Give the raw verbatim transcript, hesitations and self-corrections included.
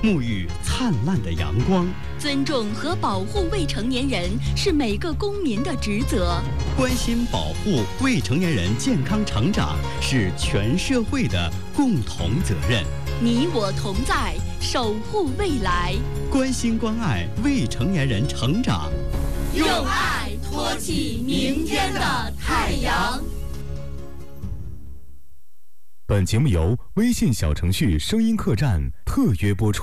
沐浴灿烂的阳光。 尊重和保护未成年人是每个公民的职责。 关心保护未成年人健康成长是全社会的共同责任。 你我同在，守护未来。 关心关爱未成年人成长， 用爱托起明天的太阳。 本节目由微信小程序声音客栈特约播出。